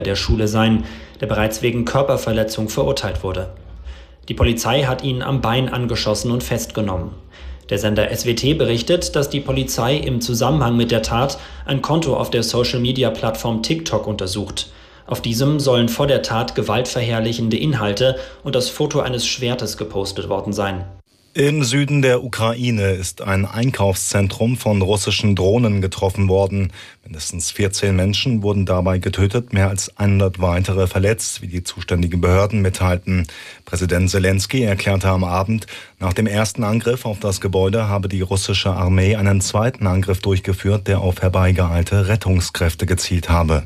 der Schule sein, der bereits wegen Körperverletzung verurteilt wurde. Die Polizei hat ihn am Bein angeschossen und festgenommen. Der Sender SWT berichtet, dass die Polizei im Zusammenhang mit der Tat ein Konto auf der Social-Media-Plattform TikTok untersucht. Auf diesem sollen vor der Tat gewaltverherrlichende Inhalte und das Foto eines Schwertes gepostet worden sein. Im Süden der Ukraine ist ein Einkaufszentrum von russischen Drohnen getroffen worden. Mindestens 14 Menschen wurden dabei getötet, mehr als 100 weitere verletzt, wie die zuständigen Behörden mitteilten. Präsident Selenskyj erklärte am Abend, nach dem ersten Angriff auf das Gebäude habe die russische Armee einen zweiten Angriff durchgeführt, der auf herbeigeeilte Rettungskräfte gezielt habe.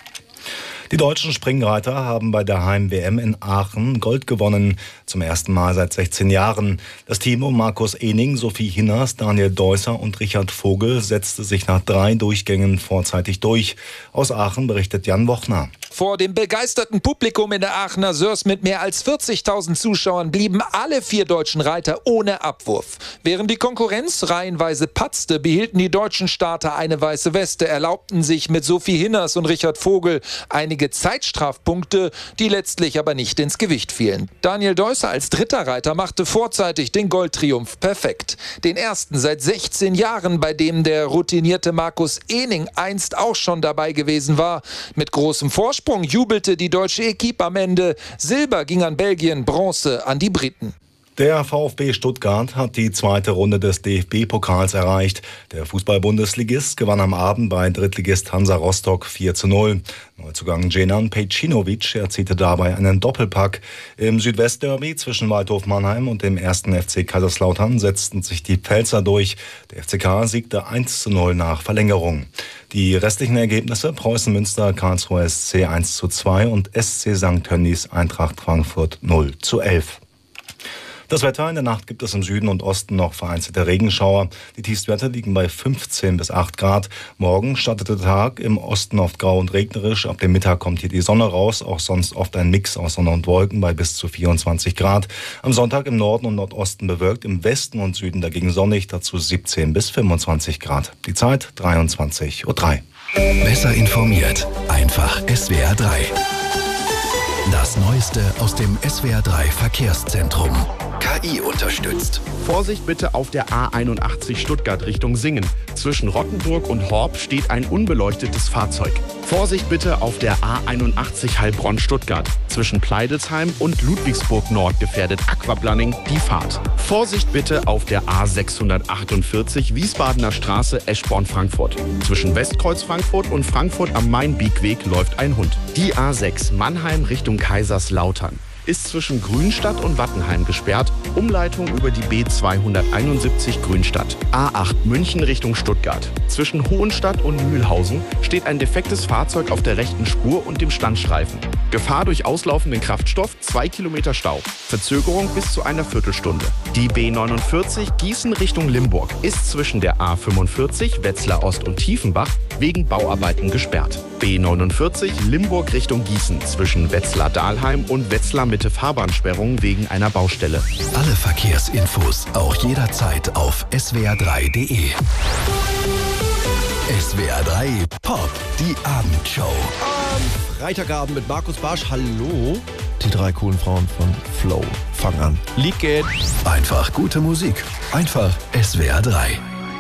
Die deutschen Springreiter haben bei der Heim-WM in Aachen Gold gewonnen. Zum ersten Mal seit 16 Jahren. Das Team um Markus Ehning, Sophie Hinners, Daniel Deusser und Richard Vogel setzte sich nach 3 Durchgängen vorzeitig durch. Aus Aachen berichtet Jan Wochner. Vor dem begeisterten Publikum in der Aachener Sörs mit mehr als 40.000 Zuschauern blieben alle 4 deutschen Reiter ohne Abwurf. Während die Konkurrenz reihenweise patzte, behielten die deutschen Starter eine weiße Weste, erlaubten sich mit Sophie Hinners und Richard Vogel einige Zeitstrafpunkte, die letztlich aber nicht ins Gewicht fielen. Daniel Deusser als dritter Reiter machte vorzeitig den Goldtriumph perfekt. Den ersten seit 16 Jahren, bei dem der routinierte Markus Ehning einst auch schon dabei gewesen war. Mit großem Vorsprung jubelte die deutsche Equipe am Ende. Silber ging an Belgien, Bronze an die Briten. Der VfB Stuttgart hat die zweite Runde des DFB-Pokals erreicht. Der Fußball-Bundesligist gewann am Abend bei Drittligist Hansa Rostock 4:0. Neuzugang Djenan Pejcinovic erzielte dabei einen Doppelpack. Im Südwestderby zwischen Waldhof Mannheim und dem 1. FC Kaiserslautern setzten sich die Pfälzer durch. Der FCK siegte 1:0 nach Verlängerung. Die restlichen Ergebnisse: Preußen Münster, Karlsruhe SC 1:2 und SC St. Tönnies Eintracht Frankfurt 0:11. Das Wetter: In der Nacht gibt es im Süden und Osten noch vereinzelte Regenschauer. Die Tiefstwerte liegen bei 15 bis 8 Grad. Morgen startet der Tag im Osten oft grau und regnerisch. Ab dem Mittag kommt hier die Sonne raus. Auch sonst oft ein Mix aus Sonne und Wolken bei bis zu 24 Grad. Am Sonntag im Norden und Nordosten bewölkt, im Westen und Süden dagegen sonnig, dazu 17 bis 25 Grad. Die Zeit 23:03 Uhr. Besser informiert, einfach SWR 3. Das Neueste aus dem SWR 3 Verkehrszentrum. KI unterstützt. Vorsicht bitte auf der A81 Stuttgart Richtung Singen. Zwischen Rottenburg und Horb steht ein unbeleuctetes Fahrzeug. Vorsicht bitte auf der A81 Heilbronn-Stuttgart. Zwischen Pleidelsheim und Ludwigsburg Nord gefährdet Aquaplaning die Fahrt. Vorsicht bitte auf der A648 Wiesbadener Straße Eschborn-Frankfurt. Zwischen Westkreuz Frankfurt und Frankfurt am Main-Biegweg läuft ein Hund. Die A6 Mannheim Richtung Kaiserslautern ist zwischen Grünstadt und Wattenheim gesperrt. Umleitung über die B271 Grünstadt. A8 München Richtung Stuttgart. Zwischen Hohenstadt und Mühlhausen steht ein defektes Fahrzeug auf der rechten Spur und dem Standstreifen. Gefahr durch auslaufenden Kraftstoff, 2 Kilometer Stau. Verzögerung bis zu einer Viertelstunde. Die B49 Gießen Richtung Limburg ist zwischen der A45 Wetzlar Ost und Tiefenbach wegen Bauarbeiten gesperrt. B49 Limburg Richtung Gießen zwischen Wetzlar-Dahlheim und Wetzlar-Mitte Fahrbahnsperrung wegen einer Baustelle. Alle Verkehrsinfos auch jederzeit auf swr3.de. SWR 3 Pop, die Abendshow. Am Freitagabend mit Markus Barsch. Hallo. Die 3 coolen Frauen von Flow. Fang an. Lied geht. Einfach gute Musik. Einfach SWR 3.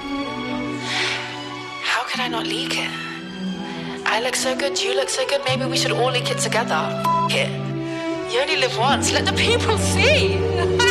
How could I not leak it? I look so good, you look so good, maybe we should all leak it together. F it. You only live once, let the people see.